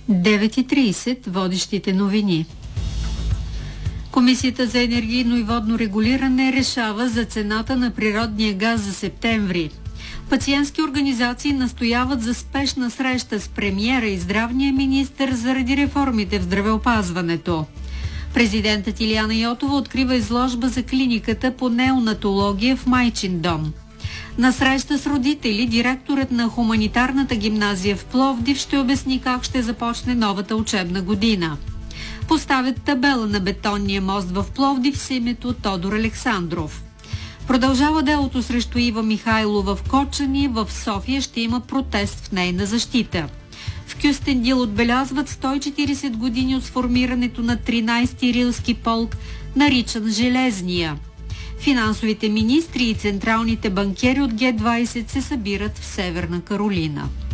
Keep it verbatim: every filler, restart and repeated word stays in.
девет и трийсет водещите новини. Комисията за енергийно и водно регулиране решава за цената на природния газ за септември. Пациентски организации настояват за спешна среща с премиера и здравния министър заради реформите в здравеопазването. Президентът Илияна Йотова открива изложба за клиниката по неонатология в Майчин дом. На среща с родители, директорът на хуманитарната гимназия в Пловдив ще обясни как ще започне новата учебна година. Поставят табела на бетонния мост в Пловдив с името Тодор Александров. Продължава делото срещу Ива Михайлова в Кочани. В София ще има протест в нейна защита. В Кюстендил отбелязват сто и четирийсет години от сформирането на тринайсети рилски полк, наричан Железния. Финансовите министри и централните банкери от Ге двайсет се събират в Северна Каролина.